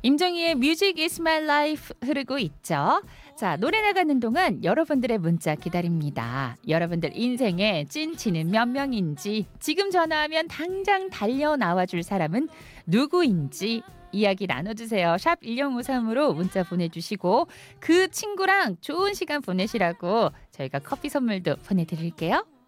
임정희의 뮤직 is my life 흐르고 있죠. 자, 노래 나가는 동안 여러분들의 문자 기다립니다. 여러분들 인생의 찐친은 몇 명인지, 지금 전화하면 당장 달려 나와줄 사람은 누구인지 이야기 나눠주세요. 샵 1053으로 문자 보내주시고 그 친구랑 좋은 시간 보내시라고 저희가 커피 선물도 보내드릴게요.